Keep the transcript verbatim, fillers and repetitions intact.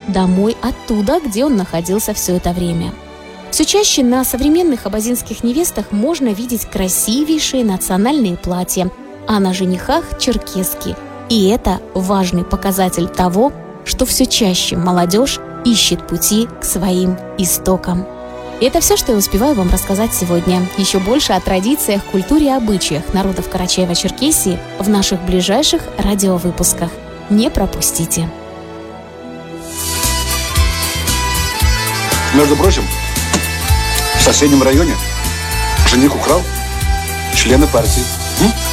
домой оттуда, где он находился все это время. Все чаще на современных абазинских невестах можно видеть красивейшие национальные платья, а на женихах – черкески. И это важный показатель того, что все чаще молодежь ищет пути к своим истокам. И это все, что я успеваю вам рассказать сегодня. Еще больше о традициях, культуре и обычаях народов Карачаева-Черкесии в наших ближайших радиовыпусках. Не пропустите. Между прочим, в соседнем районе жених украл члена партии. М?